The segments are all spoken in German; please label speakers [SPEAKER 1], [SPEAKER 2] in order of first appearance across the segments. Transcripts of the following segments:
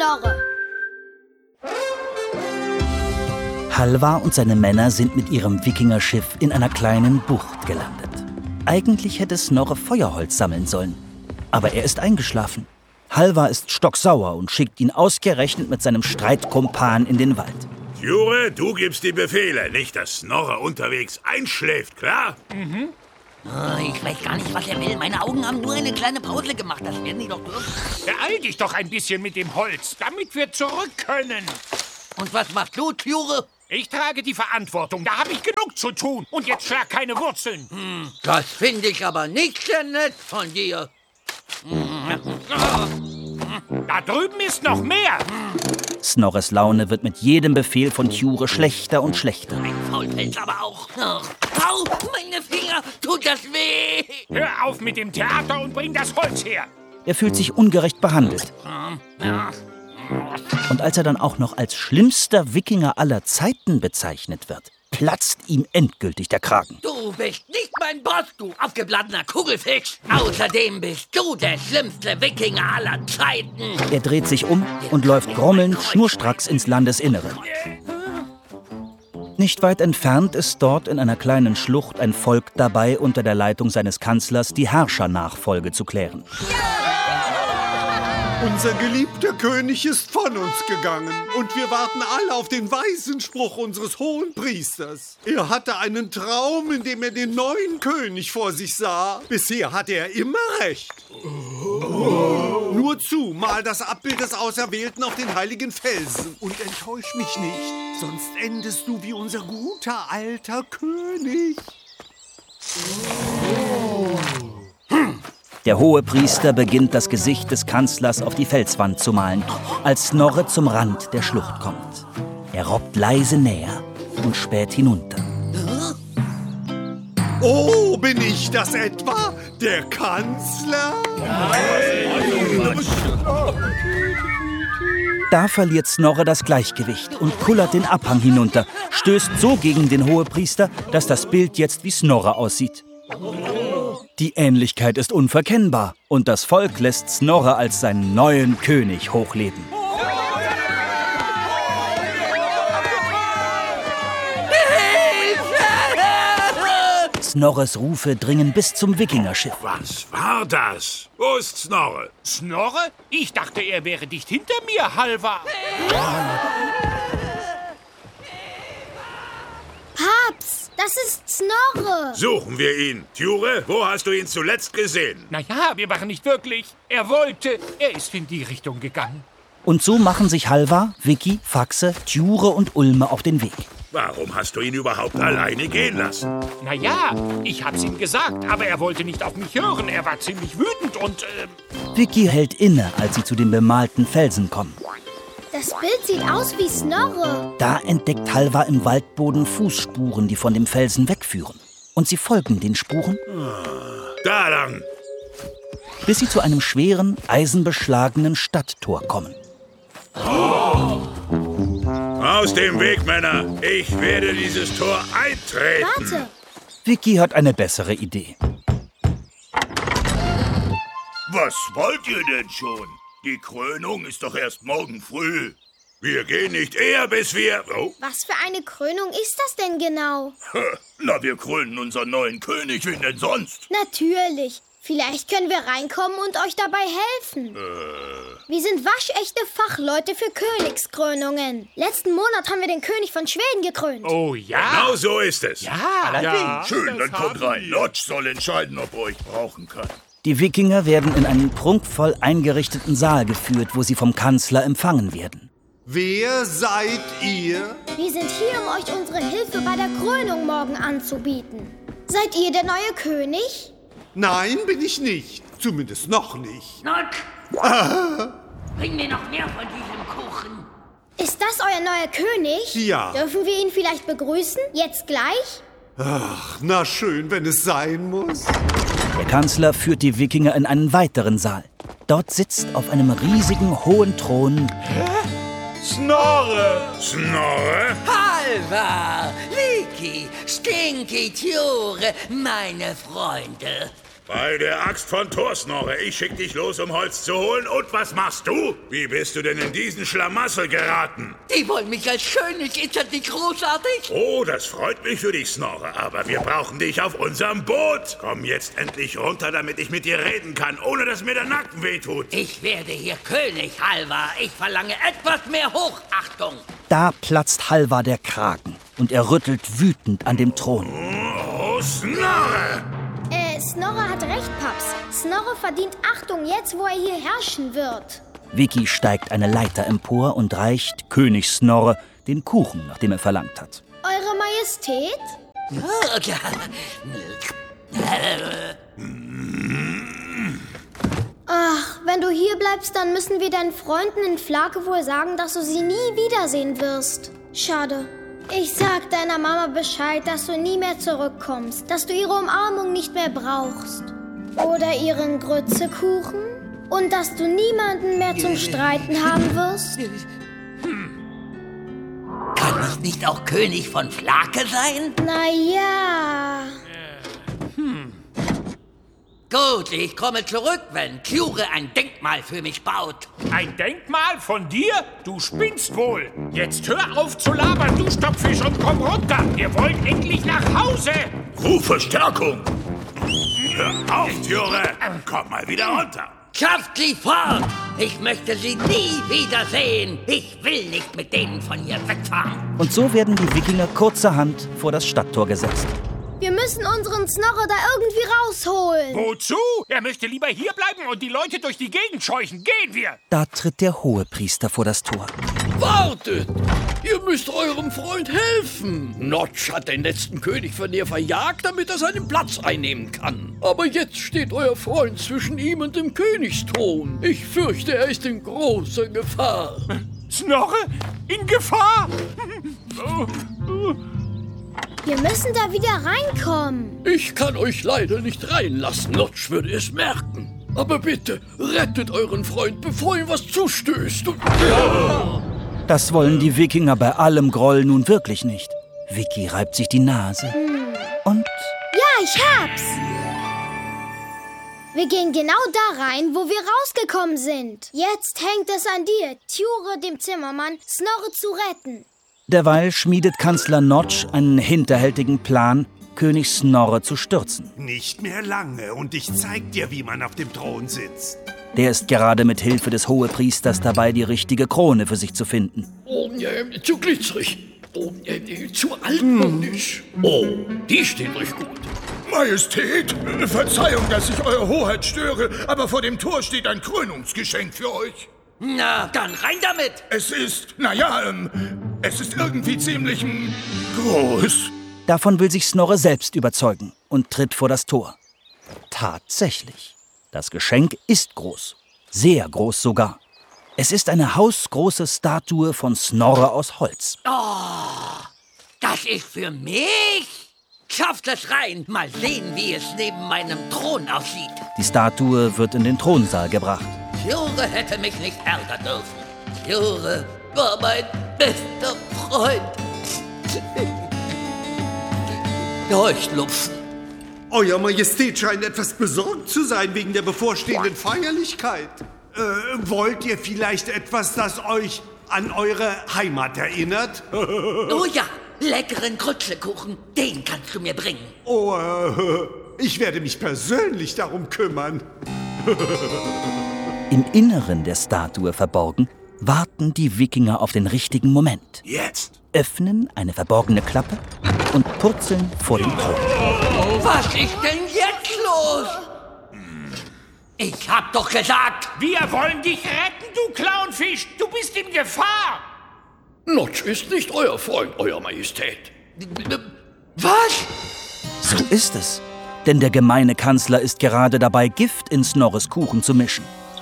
[SPEAKER 1] Snorre.
[SPEAKER 2] Halvar und seine Männer sind mit ihrem Wikingerschiff in einer kleinen Bucht gelandet. Eigentlich hätte Snorre Feuerholz sammeln sollen, aber er ist eingeschlafen. Halvar ist stocksauer und schickt ihn ausgerechnet mit seinem Streitkumpan in den Wald.
[SPEAKER 3] Tjure, du gibst die Befehle, nicht dass Snorre unterwegs einschläft, klar?
[SPEAKER 4] Mhm. Oh, ich weiß gar nicht, was er will. Meine Augen haben nur eine kleine Pause gemacht. Das werden die doch dürfen.
[SPEAKER 5] Beeil dich doch ein bisschen mit dem Holz, damit wir zurück können.
[SPEAKER 4] Und was machst du, Tjure?
[SPEAKER 5] Ich trage die Verantwortung. Da habe ich genug zu tun. Und jetzt schlag keine Wurzeln.
[SPEAKER 4] Das finde ich aber nicht sehr nett von dir.
[SPEAKER 5] Da drüben ist noch mehr.
[SPEAKER 2] Snorres Laune wird mit jedem Befehl von Tjure schlechter und schlechter.
[SPEAKER 4] Ein Faulpelz aber auch. Au, meine Finger, tut das weh.
[SPEAKER 5] Hör auf mit dem Theater und bring das Holz her.
[SPEAKER 2] Er fühlt sich ungerecht behandelt. Und als er dann auch noch als schlimmster Wikinger aller Zeiten bezeichnet wird, platzt ihm endgültig der Kragen.
[SPEAKER 4] Du bist nicht mein Boss, du aufgeblasener Kugelfisch. Außerdem bist du der schlimmste Wikinger aller Zeiten.
[SPEAKER 2] Er dreht sich um und läuft grommelnd schnurstracks ins Landesinnere. Nicht weit entfernt ist dort in einer kleinen Schlucht ein Volk dabei, unter der Leitung seines Kanzlers die Herrschernachfolge zu klären.
[SPEAKER 6] Unser geliebter König ist von uns gegangen und wir warten alle auf den weisen Spruch unseres Hohenpriesters. Er hatte einen Traum, in dem er den neuen König vor sich sah. Bisher hatte er immer recht. Nur zu, mal das Abbild des Auserwählten auf den heiligen Felsen und enttäusch mich nicht, sonst endest du wie unser guter alter König.
[SPEAKER 2] Der Hohepriester beginnt, das Gesicht des Kanzlers auf die Felswand zu malen, als Snorre zum Rand der Schlucht kommt. Er robbt leise näher und späht hinunter.
[SPEAKER 6] Oh, bin ich das etwa? Der Kanzler?
[SPEAKER 2] Da verliert Snorre das Gleichgewicht und kullert den Abhang hinunter, stößt so gegen den Hohepriester, dass das Bild jetzt wie Snorre aussieht. Die Ähnlichkeit ist unverkennbar und das Volk lässt Snorre als seinen neuen König hochleben. Snorres Rufe dringen bis zum Wikingerschiff.
[SPEAKER 3] Was war das? Wo ist Snorre?
[SPEAKER 5] Snorre? Ich dachte, er wäre dicht hinter mir, Halvar.
[SPEAKER 1] Papst, das ist Snorre.
[SPEAKER 3] Suchen wir ihn. Tjure, wo hast du ihn zuletzt gesehen?
[SPEAKER 5] Naja, wir waren nicht wirklich. Er wollte. Er ist in die Richtung gegangen.
[SPEAKER 2] Und so machen sich Halvar, Wiki, Faxe, Tjure und Ulme auf den Weg.
[SPEAKER 3] Warum hast du ihn überhaupt alleine gehen lassen?
[SPEAKER 5] Naja, ich hab's ihm gesagt, aber er wollte nicht auf mich hören. Er war ziemlich wütend und,
[SPEAKER 2] Wiki hält inne, als sie zu den bemalten Felsen kommen.
[SPEAKER 1] Das Bild sieht aus wie Snorre.
[SPEAKER 2] Da entdeckt Halvar im Waldboden Fußspuren, die von dem Felsen wegführen. Und sie folgen den Spuren,
[SPEAKER 3] Da lang.
[SPEAKER 2] bis sie zu einem schweren, eisenbeschlagenen Stadttor kommen.
[SPEAKER 3] Aus dem Weg, Männer. Ich werde dieses Tor eintreten.
[SPEAKER 1] Warte,
[SPEAKER 2] Wiki hat eine bessere Idee.
[SPEAKER 3] Was wollt ihr denn schon? Die Krönung ist doch erst morgen früh. Wir gehen nicht eher, bis wir... Oh.
[SPEAKER 1] was für eine Krönung ist das denn genau?
[SPEAKER 3] Na, wir krönen unseren neuen König. Wen denn sonst?
[SPEAKER 1] Natürlich. Vielleicht können wir reinkommen und euch dabei helfen. Wir sind waschechte Fachleute für Königskrönungen. Letzten Monat haben wir den König von Schweden gekrönt.
[SPEAKER 5] oh ja.
[SPEAKER 3] Genau so ist es.
[SPEAKER 5] Ja.
[SPEAKER 3] Schön,
[SPEAKER 5] das
[SPEAKER 3] dann kommt
[SPEAKER 5] haben
[SPEAKER 3] rein.
[SPEAKER 5] wir.
[SPEAKER 3] Lodge soll entscheiden, ob er euch brauchen kann.
[SPEAKER 2] Die Wikinger werden in einen prunkvoll eingerichteten Saal geführt, wo sie vom Kanzler empfangen werden.
[SPEAKER 6] Wer seid ihr?
[SPEAKER 1] Wir sind hier, um euch unsere Hilfe bei der Krönung morgen anzubieten. Seid ihr der neue König?
[SPEAKER 6] Nein, bin ich nicht. Zumindest noch nicht.
[SPEAKER 4] Not! Bring mir noch mehr von diesem Kuchen.
[SPEAKER 1] Ist das euer neuer König?
[SPEAKER 6] Ja.
[SPEAKER 1] Dürfen wir ihn vielleicht begrüßen? Jetzt gleich?
[SPEAKER 6] Ach, na schön, wenn es sein muss.
[SPEAKER 2] Der Kanzler führt die Wikinger in einen weiteren Saal. Dort sitzt auf einem riesigen, hohen Thron
[SPEAKER 5] Snorre.
[SPEAKER 3] Snorre?
[SPEAKER 4] Halvar, Wiki, Stinky, Tjure, meine Freunde.
[SPEAKER 3] Bei der Axt von Thor, Snorre. Ich schick dich los, um Holz zu holen. Und was machst du? Wie bist du denn in diesen Schlamassel geraten?
[SPEAKER 4] Die wollen mich als König. Ist das nicht großartig?
[SPEAKER 3] Oh, das freut mich für dich, Snorre. Aber wir brauchen dich auf unserem Boot. Komm jetzt endlich runter, damit ich mit dir reden kann, ohne dass mir der Nacken wehtut.
[SPEAKER 4] Ich werde hier König, Halvar. Ich verlange etwas mehr Hochachtung.
[SPEAKER 2] Da platzt Halvar der Kragen und er rüttelt wütend an dem Thron.
[SPEAKER 3] Oh, Snorre!
[SPEAKER 1] Snorre hat recht, Paps. Snorre verdient Achtung jetzt, wo er hier herrschen wird.
[SPEAKER 2] Vicky steigt eine Leiter empor und reicht König Snorre den Kuchen, nach dem er verlangt hat.
[SPEAKER 1] Eure Majestät? Ach, wenn du hier bleibst, dann müssen wir deinen Freunden in Flake wohl sagen, dass du sie nie wiedersehen wirst. Schade. Ich sag deiner Mama Bescheid, dass du nie mehr zurückkommst, dass du ihre Umarmung nicht mehr brauchst. Oder ihren Grützekuchen. Und dass du niemanden mehr zum Streiten haben wirst.
[SPEAKER 4] Kann ich nicht auch König von Flake sein?
[SPEAKER 1] Naja.
[SPEAKER 4] Gut, ich komme zurück, wenn Thure ein Denkmal für mich baut.
[SPEAKER 5] Ein Denkmal von dir? Du spinnst wohl. Jetzt hör auf zu labern, du Stockfisch, und komm runter. Wir wollen endlich nach Hause.
[SPEAKER 3] Ruf Verstärkung! Hör auf, Thure! Komm mal wieder runter!
[SPEAKER 4] Schafft sie fort! Ich möchte sie nie wiedersehen. Ich will nicht mit denen von hier wegfahren.
[SPEAKER 2] Und so werden die Wikinger kurzerhand vor das Stadttor gesetzt.
[SPEAKER 1] Wir müssen unseren Snorre da irgendwie rausholen.
[SPEAKER 5] Wozu? Er möchte lieber hierbleiben und die Leute durch die Gegend scheuchen. Gehen wir!
[SPEAKER 2] Da tritt der Hohepriester vor das Tor.
[SPEAKER 7] Wartet! Ihr müsst eurem Freund helfen. Notch hat den letzten König von ihr verjagt, damit er seinen Platz einnehmen kann. Aber jetzt steht euer Freund zwischen ihm und dem Königsthron. Ich fürchte, er ist in großer Gefahr.
[SPEAKER 5] Snorre? In Gefahr?
[SPEAKER 1] Wir müssen da wieder reinkommen.
[SPEAKER 7] Ich kann euch leider nicht reinlassen. Notch würde es merken. Aber bitte, rettet euren Freund, bevor ihm was zustößt.
[SPEAKER 2] Das wollen die Wikinger bei allem Groll nun wirklich nicht. Vicky reibt sich die Nase. Und
[SPEAKER 1] Ja, ich hab's. Wir gehen genau da rein, wo wir rausgekommen sind. Jetzt hängt es an dir, Thure, dem Zimmermann, Snorre zu retten.
[SPEAKER 2] derweil schmiedet Kanzler Notch einen hinterhältigen Plan, König Snorre zu stürzen.
[SPEAKER 6] Nicht mehr lange und ich zeig dir, wie man auf dem Thron sitzt.
[SPEAKER 2] Der ist gerade mit Hilfe des Hohepriesters dabei, die richtige Krone für sich zu finden.
[SPEAKER 7] Oh, zu glitzerig. Oh, zu altmodisch. Oh, die steht euch gut.
[SPEAKER 3] Majestät, Verzeihung, dass ich Eure Hoheit störe, aber vor dem Tor steht ein Krönungsgeschenk für euch.
[SPEAKER 4] Na, dann rein damit!
[SPEAKER 3] Es ist, es ist irgendwie ziemlich groß.
[SPEAKER 2] Davon will sich Snorre selbst überzeugen und tritt vor das Tor. Tatsächlich. Das Geschenk ist groß. Sehr groß sogar. Es ist eine hausgroße Statue von Snorre aus Holz.
[SPEAKER 4] Oh, das ist für mich? Schafft es rein, mal sehen, wie es neben meinem Thron aussieht.
[SPEAKER 2] Die Statue wird in den Thronsaal gebracht.
[SPEAKER 4] Thure hätte mich nicht ärgern dürfen. Thure war mein bester Freund. Heuschlupfen.
[SPEAKER 6] Euer Majestät scheint etwas besorgt zu sein wegen der bevorstehenden Feierlichkeit. Wollt ihr vielleicht etwas, das euch an eure Heimat erinnert?
[SPEAKER 4] Oh ja, leckeren Grützekuchen, den kannst du mir bringen.
[SPEAKER 6] Oh, ich werde mich persönlich darum kümmern.
[SPEAKER 2] Im Inneren der Statue verborgen, warten die Wikinger auf den richtigen Moment.
[SPEAKER 3] Jetzt.
[SPEAKER 2] Öffnen eine verborgene Klappe und purzeln vor dem Thron.
[SPEAKER 4] Was ist denn jetzt los? Ich hab doch gesagt...
[SPEAKER 5] Wir wollen dich retten, du Clownfisch! Du bist in Gefahr!
[SPEAKER 7] Notch ist nicht euer Freund, Euer Majestät.
[SPEAKER 4] Was?
[SPEAKER 2] So ist es. Denn der gemeine Kanzler ist gerade dabei, Gift in Snorres Kuchen zu mischen.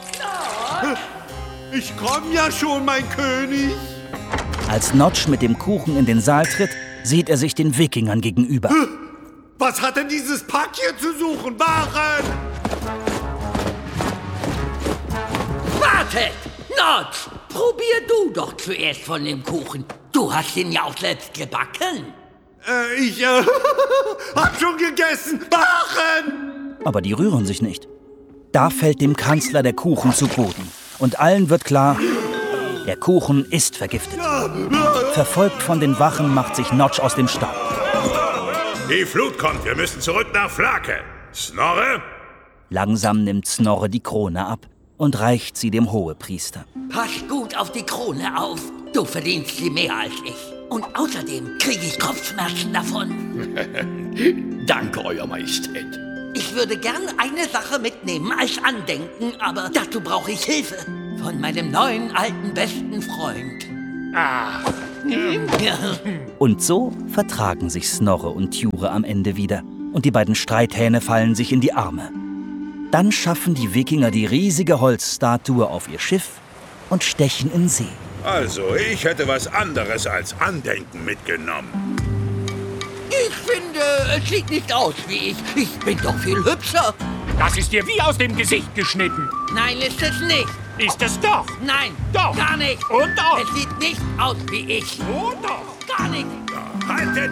[SPEAKER 6] Ich komm ja schon, mein König.
[SPEAKER 2] Als Notch mit dem Kuchen in den Saal tritt, sieht er sich den Wikingern gegenüber.
[SPEAKER 6] Was hat denn dieses Pack hier zu suchen? Wachen!
[SPEAKER 4] Wartet! Notch, probier du doch zuerst von dem Kuchen. Du hast ihn ja auch selbst gebacken.
[SPEAKER 6] Ich hab schon gegessen. Wachen!
[SPEAKER 2] aber die rühren sich nicht. Da fällt dem Kanzler der Kuchen zu Boden. Und allen wird klar, der Kuchen ist vergiftet. Verfolgt von den Wachen macht sich Notch aus dem Staub.
[SPEAKER 3] Die Flut kommt, wir müssen zurück nach Flake. Snorre?
[SPEAKER 2] Langsam nimmt Snorre die Krone ab und reicht sie dem Hohepriester.
[SPEAKER 4] Pass gut auf die Krone auf. Du verdienst sie mehr als ich. Und außerdem kriege ich Kopfschmerzen davon.
[SPEAKER 7] Danke, Euer Majestät.
[SPEAKER 4] Ich würde gern eine Sache mitnehmen als Andenken, aber dazu brauche ich Hilfe. Von meinem neuen, alten, besten Freund.
[SPEAKER 2] Und so vertragen sich Snorre und Thure am Ende wieder. Und die beiden Streithähne fallen sich in die Arme. Dann schaffen die Wikinger die riesige Holzstatue auf ihr Schiff und stechen in See.
[SPEAKER 3] Also, ich hätte was anderes als Andenken mitgenommen.
[SPEAKER 4] Ich finde, es sieht nicht aus wie ich. Ich bin doch viel hübscher.
[SPEAKER 5] Das ist dir wie aus dem Gesicht geschnitten.
[SPEAKER 4] Nein, ist es nicht.
[SPEAKER 5] Ist es doch.
[SPEAKER 4] Nein,
[SPEAKER 5] Doch.
[SPEAKER 4] gar nicht.
[SPEAKER 5] Und doch.
[SPEAKER 4] Es sieht nicht aus wie ich.
[SPEAKER 5] Und doch.
[SPEAKER 4] Gar nicht.
[SPEAKER 3] Haltet